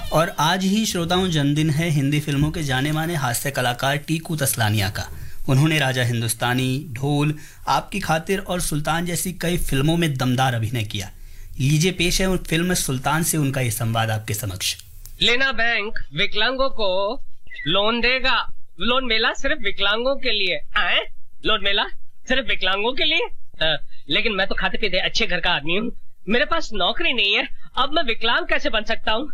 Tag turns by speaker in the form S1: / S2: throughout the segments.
S1: और आज ही श्रोताओं जन्मदिन है हिंदी फिल्मों के जाने माने हास्य कलाकार टीकू तसलानिया का। उन्होंने राजा हिंदुस्तानी, ढोल, आपकी खातिर और सुल्तान जैसी कई फिल्मों में दमदार अभिनय किया। लीजिए पेश है उन फिल्म सुल्तान से उनका ये संवाद आपके समक्ष।
S2: लेना बैंक विकलांगों को लोन देगा। लोन मेला सिर्फ विकलांगों के लिए। आए? लोन मेला सिर्फ विकलांगों के लिए? लेकिन मैं तो खाते पीते अच्छे घर का आदमी हूँ, मेरे पास नौकरी नहीं है, अब मैं विकलांग कैसे बन सकता हूँ?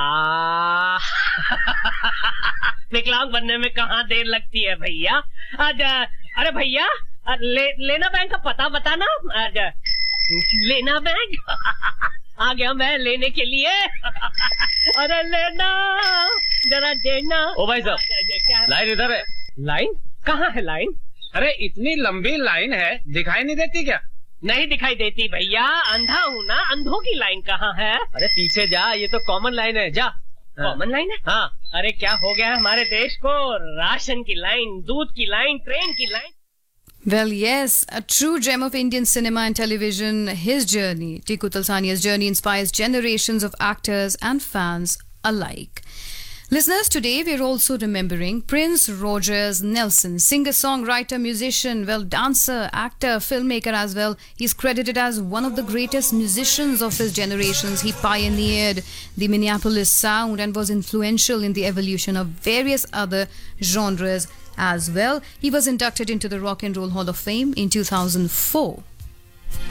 S2: विकलांग बनने में कहाँ देर लगती है भैया। अरे भैया लेना बैंक का पता बताना। लेना बैंक आ गया मैं लेने के लिए। अरे लेना जरा देना।
S3: ओ भाई साहब, लाइन इधर है।
S2: लाइन कहाँ है लाइन?
S3: अरे इतनी लंबी लाइन है, दिखाई नहीं देती क्या?
S2: नहीं दिखाई देती भैया, अंधा हूँ ना, अंधों की लाइन कहाँ है?
S3: अरे पीछे जा, ये तो कॉमन लाइन है, जा।
S2: कॉमन लाइन है?
S3: हाँ।
S2: अरे क्या हो गया हमारे देश को? राशन की लाइन, दूध की लाइन, ट्रेन की line.
S4: Well, yes, a true gem of Indian cinema and television. His journey, Ticku Talsania's journey, inspires generations of actors and fans alike. Listeners, today we're also remembering Prince Rogers Nelson, singer, songwriter, musician, dancer, actor, filmmaker as well. He's credited as one of the greatest musicians of his generations. He pioneered the Minneapolis sound and was influential in the evolution of various other genres as well. He was inducted into the Rock and Roll Hall of Fame in 2004.